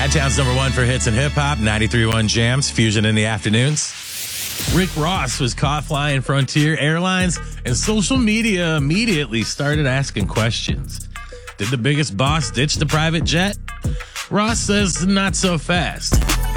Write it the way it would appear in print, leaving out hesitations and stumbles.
Madtown's number one for hits and hip hop, 93.1 Jams, Fusion in the afternoons. Rick Ross was caught flying Frontier Airlines, and social media immediately started asking questions. Did the biggest boss ditch the private jet? Ross says not so fast.